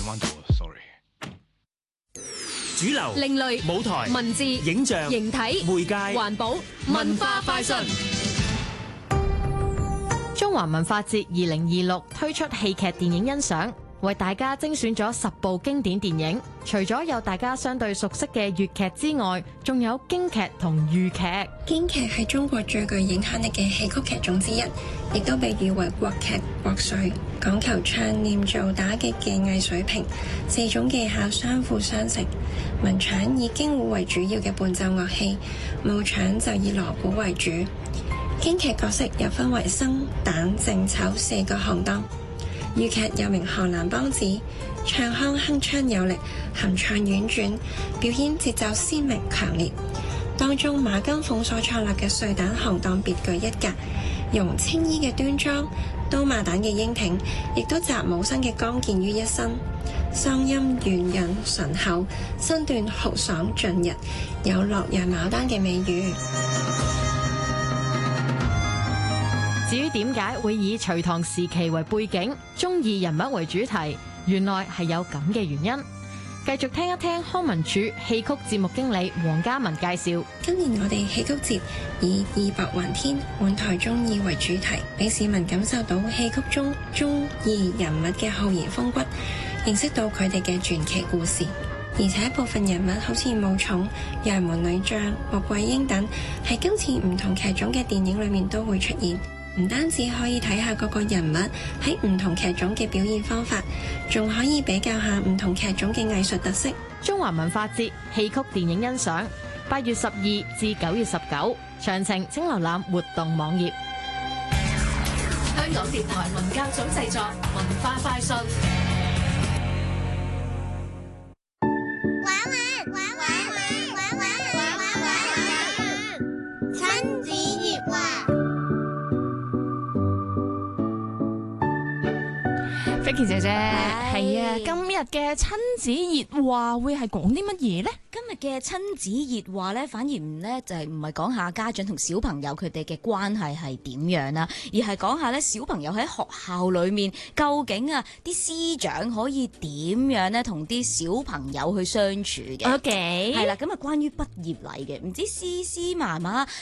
彎到啊 ，sorry。 主流、 另類舞台、 文字、 影像、 形體、 媒介、 環保、文化快訊。 中華文化節2026推出戲劇電影欣賞，為大家精選咗10部經典電影。除咗有大家相對熟悉嘅粵劇之外，仲有京劇同豫劇。 京劇係中國最具影響力嘅戲曲劇種之一，亦都被譽為國劇國粹，講求唱念做打嘅技藝水平，4種技巧相輔相成。文場以京胡為主要嘅伴奏樂器，武場就以鑼鼓為主。京劇角色又分為生、旦、淨、丑4個行當。豫劇又名河南梆子，唱腔鏗鏘有力，含唱婉轉，表演節奏鮮明強烈。當中馬金鳳所創立嘅碎旦行當別具一格，融青衣嘅端莊、刀馬旦嘅英挺，亦都集武生嘅剛健於一身。嗓音圓潤醇厚，身段豪爽盡逸，有洛陽牡丹嘅美譽。 至於點解會以隋唐時期為背景，忠義人物為主題，原來係有咁嘅原因。繼續聽一聽康文署戲曲節目經理黃嘉文介紹。 今年我哋戲曲節以義薄雲天，滿台忠義為主題，俾市民感受到戲曲中忠義人物嘅浩然風骨，認識到佢哋嘅傳奇故事。而且部分人物好似武松、楊門女將、穆桂英等，喺今次唔同劇種嘅電影裏面都會出現。唔單止可以睇下各個人物喺唔同劇種嘅表現方法，仲可以比較下唔同劇種嘅藝術特色。 中華文化節戲曲電影欣賞，8月12至9月19，詳情請瀏覽活動網頁。 香港電台文教組製作，文化快訊。 Vicky 姐姐，係啊，今日嘅親子熱話會係講啲乜嘢呢？ 今日嘅親子熱話咧，反而唔咧就係唔係講下家長同小朋友佢哋嘅關係係點樣啦，而係講下咧小朋友喺學校裏面究竟啊啲師長可以點樣咧同啲小朋友去相處嘅。 OK， 係啦，咁啊關於畢業禮嘅，唔知思思媽媽